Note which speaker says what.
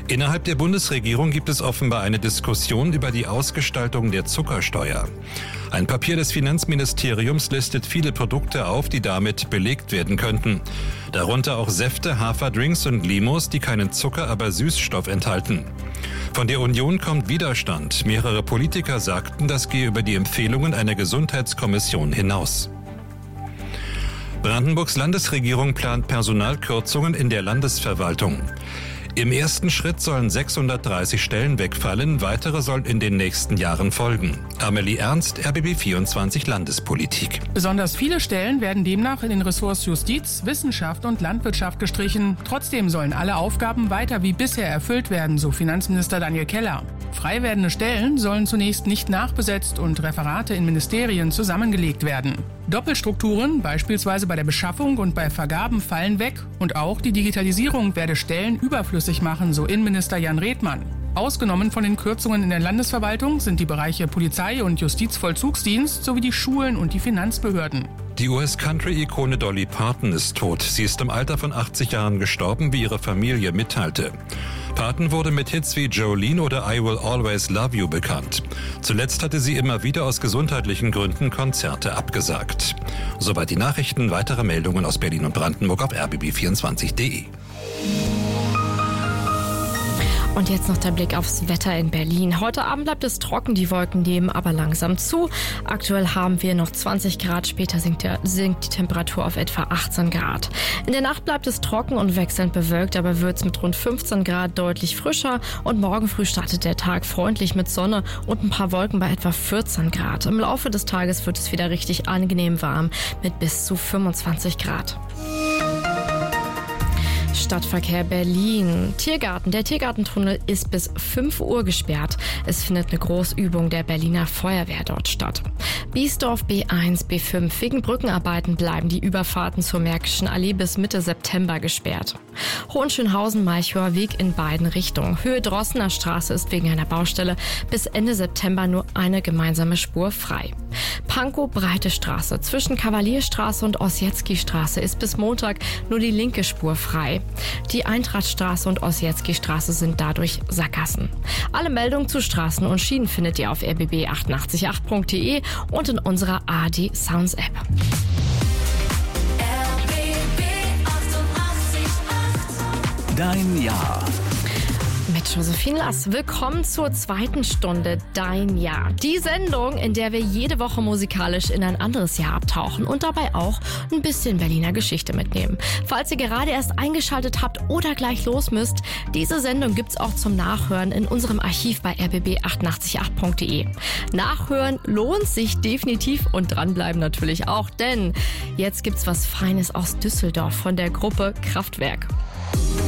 Speaker 1: Innerhalb der Bundesregierung gibt es offenbar eine Diskussion über die Ausgestaltung der Zuckersteuer. Ein Papier des Finanzministeriums listet viele Produkte auf, die damit belegt werden könnten. Darunter auch Säfte, Haferdrinks und Limos, die keinen Zucker, aber Süßstoff enthalten. Von der Union kommt Widerstand. Mehrere Politiker sagten, das gehe über die Empfehlungen einer Gesundheitskommission hinaus. Brandenburgs Landesregierung plant Personalkürzungen in der Landesverwaltung. Im ersten Schritt sollen 630 Stellen wegfallen, weitere sollen in den nächsten Jahren folgen. Amelie Ernst, RBB24 Landespolitik.
Speaker 2: Besonders viele Stellen werden demnach in den Ressorts Justiz, Wissenschaft und Landwirtschaft gestrichen. Trotzdem sollen alle Aufgaben weiter wie bisher erfüllt werden, so Finanzminister Daniel Keller. Frei werdende Stellen sollen zunächst nicht nachbesetzt und Referate in Ministerien zusammengelegt werden. Doppelstrukturen, beispielsweise bei der Beschaffung und bei Vergaben, fallen weg und auch die Digitalisierung werde Stellen überflüssig machen, so Innenminister Jan Redmann. Ausgenommen von den Kürzungen in der Landesverwaltung sind die Bereiche Polizei und Justizvollzugsdienst sowie die Schulen und die Finanzbehörden.
Speaker 1: Die US-Country-Ikone Dolly Parton ist tot. Sie ist im Alter von 80 Jahren gestorben, wie ihre Familie mitteilte. Parton wurde mit Hits wie Jolene oder I Will Always Love You bekannt. Zuletzt hatte sie immer wieder aus gesundheitlichen Gründen Konzerte abgesagt. Soweit die Nachrichten. Weitere Meldungen aus Berlin und Brandenburg auf rbb24.de.
Speaker 3: Und jetzt noch der Blick aufs Wetter in Berlin. Heute Abend bleibt es trocken, die Wolken nehmen aber langsam zu. Aktuell haben wir noch 20 Grad, später sinkt die Temperatur auf etwa 18 Grad. In der Nacht bleibt es trocken und wechselnd bewölkt, aber wird es mit rund 15 Grad deutlich frischer. Und morgen früh startet der Tag freundlich mit Sonne und ein paar Wolken bei etwa 14 Grad. Im Laufe des Tages wird es wieder richtig angenehm warm mit bis zu 25 Grad. Stadtverkehr Berlin. Tiergarten. Der Tiergartentunnel ist bis 5 Uhr gesperrt. Es findet eine Großübung der Berliner Feuerwehr dort statt. Biesdorf B1, B5. Wegen Brückenarbeiten bleiben die Überfahrten zur Märkischen Allee bis Mitte September gesperrt. Hohenschönhausen-Malchower Weg in beiden Richtungen. Höhe Drossener Straße ist wegen einer Baustelle bis Ende September nur eine gemeinsame Spur frei. Pankow Breite Straße. Zwischen Kavalierstraße und Ossietzky-Straße ist bis Montag nur die linke Spur frei. Die Eintrachtstraße und Ossietzky-Straße sind dadurch Sackgassen. Alle Meldungen zu Straßen und Schienen findet ihr auf rbb888.de und in unserer ARD Sounds App.
Speaker 4: Dein Jahr.
Speaker 3: Mit Josephine Lass. Willkommen zur zweiten Stunde Dein Jahr. Die Sendung, in der wir jede Woche musikalisch in ein anderes Jahr abtauchen und dabei auch ein bisschen Berliner Geschichte mitnehmen. Falls ihr gerade erst eingeschaltet habt oder gleich los müsst, diese Sendung gibt's auch zum Nachhören in unserem Archiv bei rbb888.de. Nachhören lohnt sich definitiv und dranbleiben natürlich auch, denn jetzt gibt's was Feines aus Düsseldorf von der Gruppe Kraftwerk.